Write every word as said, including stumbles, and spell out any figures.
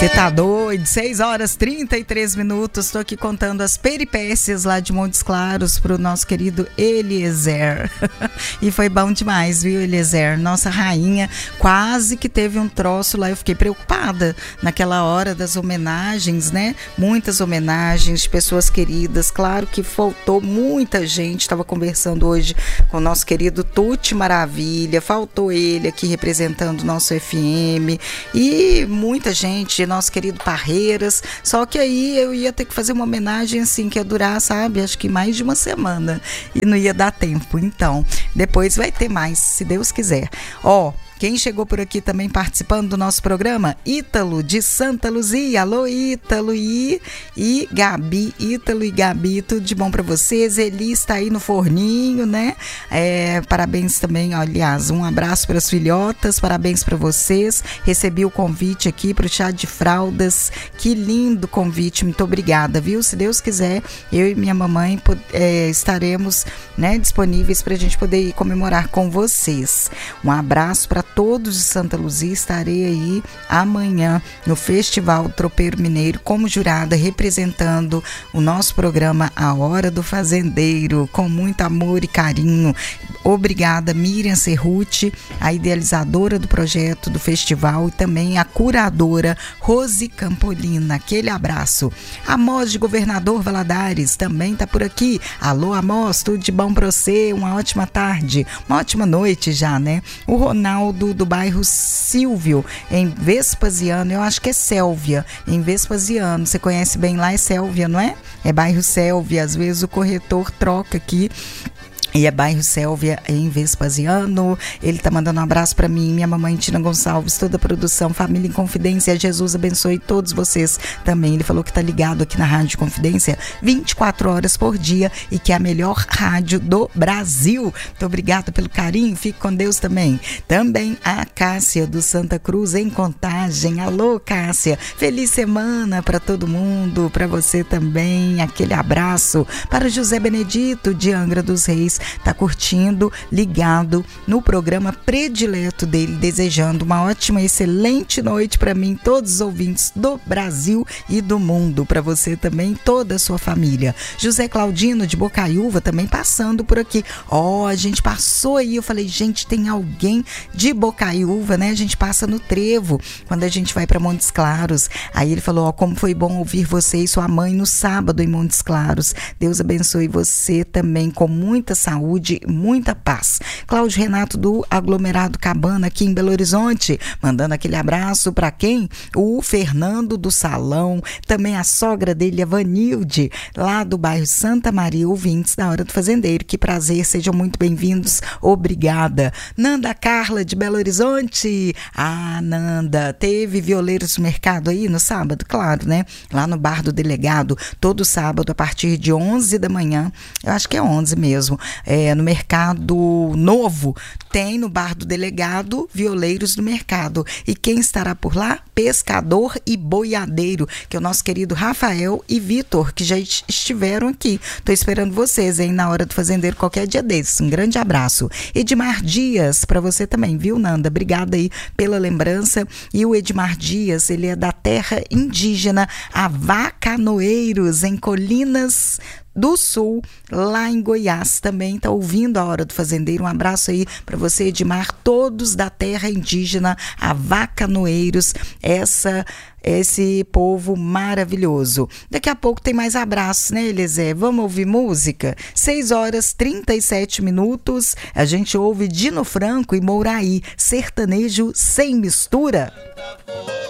Você tá doido? seis horas e trinta e três minutos. Estou aqui contando as peripécias lá de Montes Claros pro nosso querido Eliezer. E foi bom demais, viu, Eliezer? Nossa rainha quase que teve um troço lá. Eu fiquei preocupada naquela hora das homenagens, né? Muitas homenagens de pessoas queridas. Claro que faltou muita gente. Estava conversando hoje com o nosso querido Tuti Maravilha. Faltou ele aqui representando o nosso F M. E muita gente, nosso querido Parreiras, só que aí eu ia ter que fazer uma homenagem assim, que ia durar, sabe, acho que mais de uma semana, e não ia dar tempo. Então, depois vai ter mais, se Deus quiser. Ó, quem chegou por aqui também participando do nosso programa? Ítalo, de Santa Luzia. Alô, Ítalo e, e Gabi. Ítalo e Gabi, tudo de bom para vocês. Eli está aí no forninho, né? É, parabéns também, aliás, um abraço para as filhotas, parabéns para vocês. Recebi o convite aqui para o chá de fraldas. Que lindo convite, muito obrigada, viu? Se Deus quiser, eu e minha mamãe é, estaremos, né, disponíveis para a gente poder ir comemorar com vocês. Um abraço para todos de Santa Luzia. Estarei aí amanhã no Festival Tropeiro Mineiro como jurada, representando o nosso programa A Hora do Fazendeiro, com muito amor e carinho. Obrigada, Miriam Cerruti, a idealizadora do projeto do festival, e também a curadora Rose Campolina. Aquele abraço. Amós de Governador Valadares também está por aqui. Alô, Amós, tudo de bom para você? Uma ótima tarde, uma ótima noite já, né? O Ronaldo Do, do bairro Silvio, em Vespasiano, eu acho que é Sélvia, em Vespasiano, você conhece bem lá, é Sélvia, não é? É bairro Sélvia, às vezes o corretor troca aqui. E é bairro Sélvia, em Vespasiano. Ele tá mandando um abraço para mim, minha mamãe Tina Gonçalves, toda a produção, família em Confidência. Jesus abençoe todos vocês também. Ele falou que tá ligado aqui na Rádio Confidência vinte e quatro horas por dia e que é a melhor rádio do Brasil. Muito obrigada pelo carinho, fique com Deus também. Também a Cássia do Santa Cruz, em Contagem. Alô, Cássia, feliz semana para todo mundo, para você também. Aquele abraço para José Benedito de Angra dos Reis. Tá curtindo, ligado no programa predileto dele, desejando uma ótima, excelente noite para mim, todos os ouvintes do Brasil e do mundo, para você também, toda a sua família. José Claudino de Bocaiúva também passando por aqui. Ó, oh, a gente passou aí, eu falei, gente, tem alguém de Bocaiúva, né? A gente passa no Trevo quando a gente vai para Montes Claros. Aí ele falou, ó, oh, como foi bom ouvir você e sua mãe no sábado em Montes Claros. Deus abençoe você também com muita saúde saúde, muita paz. Cláudio Renato do Aglomerado Cabana, aqui em Belo Horizonte, mandando aquele abraço para quem? O Fernando do Salão, também a sogra dele, a Vanilde, lá do bairro Santa Maria, ouvintes da Hora do Fazendeiro. Que prazer, sejam muito bem-vindos, obrigada. Nanda Carla de Belo Horizonte. Ah, Nanda, teve violeiros do mercado aí no sábado? Claro, né? Lá no Bar do Delegado, todo sábado a partir de onze da manhã, eu acho que é onze mesmo. É, no Mercado Novo, tem no Bar do Delegado violeiros do mercado. E quem estará por lá? Pescador e boiadeiro, que é o nosso querido Rafael e Vitor, que já estiveram aqui. Tô esperando vocês, hein, na Hora do Fazendeiro qualquer dia desses. Um grande abraço. Edmar Dias, para você também, viu, Nanda? Obrigada aí pela lembrança. E o Edmar Dias, ele é da terra indígena Avacanoeiros, em Colinas do Sul, lá em Goiás. Também está ouvindo a Hora do Fazendeiro. Um abraço aí para você, Edmar, todos da terra indígena Avacanoeiros, essa esse povo maravilhoso. Daqui a pouco tem mais abraços, né, Eliezer? Vamos ouvir música? seis horas e trinta e sete minutos, a gente ouve Dino Franco e Mouraí, sertanejo sem mistura.